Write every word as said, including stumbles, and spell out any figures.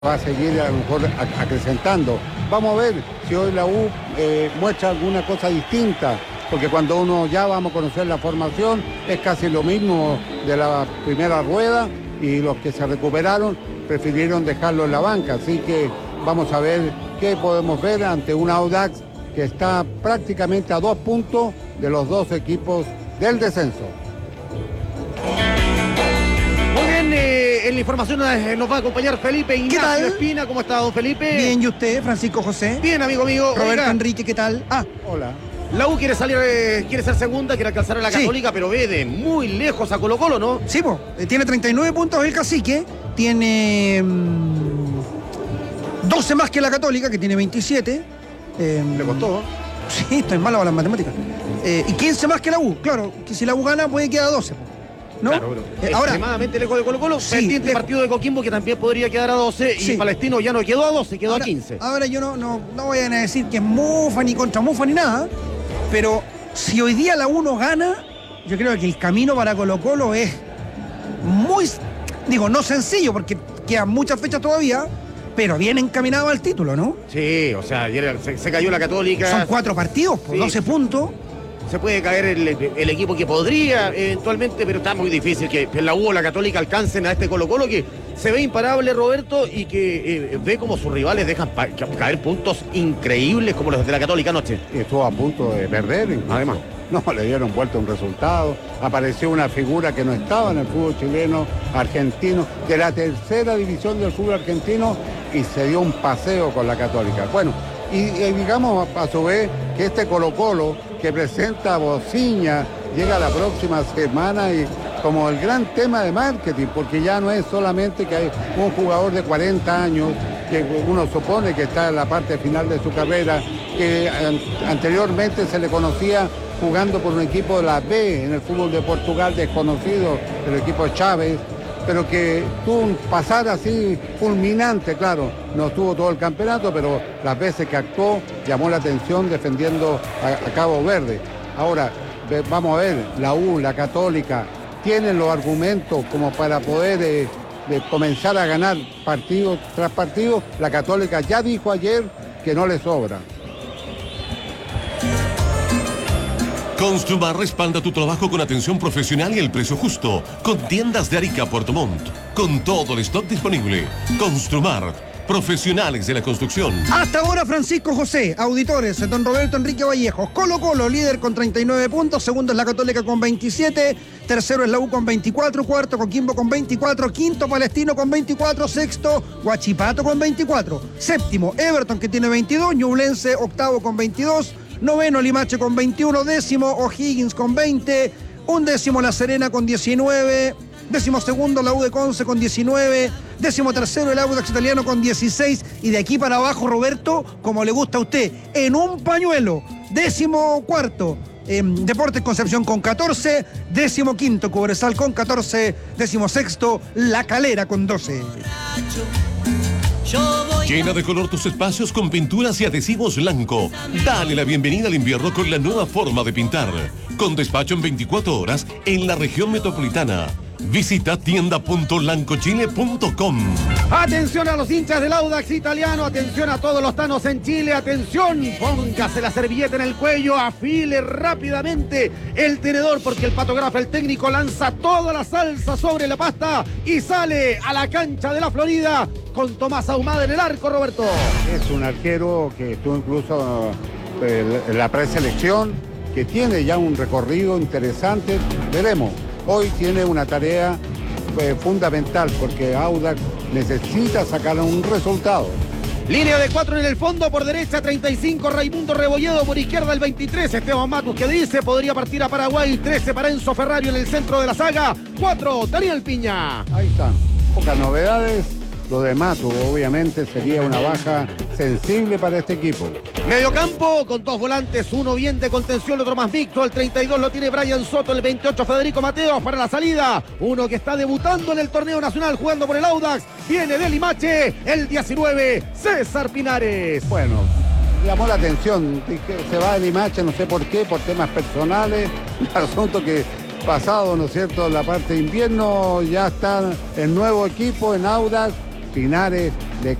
va a seguir a lo mejor acrecentando. Vamos a ver si hoy la U eh, muestra alguna cosa distinta, porque cuando uno ya vamos a conocer la formación es casi lo mismo de la primera rueda y los que se recuperaron prefirieron dejarlo en la banca, así que vamos a ver qué podemos ver ante un Audax que está prácticamente a dos puntos de los dos equipos del descenso. Muy bien, eh, en la información eh, nos va a acompañar Felipe Ignacio Espina. ¿Cómo está, don Felipe? Bien, ¿y usted, Francisco José? Bien, amigo mío. Roberto Oiga, Enrique, ¿qué tal? Ah, Hola. la U quiere salir, eh, quiere ser segunda, quiere alcanzar a la Sí. Católica, pero ve de muy lejos a Colo Colo, ¿no? sí, po, eh, tiene treinta y nueve puntos el Cacique, tiene mm, doce más que la Católica, que tiene veintisiete. Eh, Le costó. Sí, estoy malo con las matemáticas. Eh, y quince más que la U. Claro, que si la U gana puede quedar doce, po, ¿no? Claro, pero Eh, ahora, extremadamente lejos de Colo Colo. Sí, Pendiente lejos. partido de Coquimbo, que también podría quedar a doce. Sí. Y Palestino ya no quedó a doce, quedó ahora, a quince. ahora yo no, no, no voy a decir que es mufa ni contra mufa ni nada, pero si hoy día la U no gana, yo creo que el camino para Colo Colo es muy, digo, no sencillo, porque quedan muchas fechas todavía, pero bien encaminado al título, ¿no? Sí, o sea, ayer se, se cayó la Católica. Son cuatro partidos, por Sí. doce puntos. Se puede caer el, el equipo que podría eventualmente, pero está muy difícil que la U o la Católica alcancen a este Colo Colo que se ve imparable, Roberto, y que eh, ve como sus rivales dejan pa- caer puntos increíbles como los de la Católica anoche. Y estuvo a punto de perder, incluso. Además. No, le dieron vuelta un resultado. Apareció una figura que no estaba en el fútbol chileno, argentino, de la tercera división del fútbol argentino, y se dio un paseo con la Católica. Bueno, y, y digamos a su vez que este Colo Colo que presenta a Bociña llega la próxima semana y como el gran tema de marketing, porque ya no es solamente que hay un jugador de cuarenta años que uno supone que está en la parte final de su carrera, que an- anteriormente se le conocía jugando por un equipo de la B en el fútbol de Portugal desconocido, el equipo Chávez, pero que tuvo un pasar así fulminante, claro, no estuvo todo el campeonato, pero las veces que actuó llamó la atención defendiendo a, a Cabo Verde. Ahora, ve- vamos a ver, la U, la Católica, tienen los argumentos como para poder eh, de comenzar a ganar partido tras partido. La Católica ya dijo ayer que no le sobra. Construmar respalda tu trabajo con atención profesional y el precio justo. Con tiendas de Arica a Puerto Montt. Con todo el stock disponible. Construmar, profesionales de la construcción. Hasta ahora, Francisco José, auditores, don Roberto Enrique Vallejos. Colo Colo, líder con treinta y nueve puntos, segundo es la Católica con veintisiete, tercero es la U con veinticuatro, cuarto Coquimbo con veinticuatro, quinto Palestino con veinticuatro, sexto Huachipato con veinticuatro, séptimo Everton que tiene veintidós, Ñublense octavo con veintidós, noveno Limache con veintiuno, décimo O'Higgins con veinte, undécimo La Serena con diecinueve, décimo segundo la U de Conce con diecinueve, décimo tercero el Audax Italiano con dieciséis, y de aquí para abajo, Roberto, como le gusta a usted, en un pañuelo, décimo cuarto eh, Deportes Concepción con catorce, décimo quinto Cobresal con catorce, décimo sexto La Calera con doce. Llena de color tus espacios con pinturas y adhesivos Lanco. Dale la bienvenida al invierno con la nueva forma de pintar. Con despacho en veinticuatro horas en la región metropolitana. Visita tienda punto lancochile punto com. Atención a los hinchas del Audax Italiano, atención a todos los tanos en Chile, atención, póngase la servilleta en el cuello, afile rápidamente el tenedor porque el patografa, el técnico, lanza toda la salsa sobre la pasta y sale a la cancha de la Florida con Tomás Ahumada en el arco, Roberto. Es un arquero que estuvo incluso eh, en la preselección, que tiene ya un recorrido interesante. Veremos. Hoy tiene una tarea eh, fundamental porque Audax necesita sacar un resultado. Línea de cuatro en el fondo, por derecha treinta y cinco Raimundo Rebolledo, por izquierda el veintitrés Esteban Matus, que dice podría partir a Paraguay, trece para Enzo Ferrario en el centro de la saga, cuatro Daniel Piña. Ahí están, pocas novedades. Lo de Matu obviamente sería una baja sensible para este equipo. Mediocampo con dos volantes, uno bien de contención, otro más mixto. El treinta y dos lo tiene Brian Soto, el veintiocho Federico Mateos para la salida. Uno que está debutando en el torneo nacional jugando por el Audax. Viene de Limache, el diecinueve César Pinares. Bueno, llamó la atención, que se va de Limache, no sé por qué, por temas personales. El asunto que pasado, ¿no es cierto?, la parte de invierno, ya está el nuevo equipo en Audax. Pinares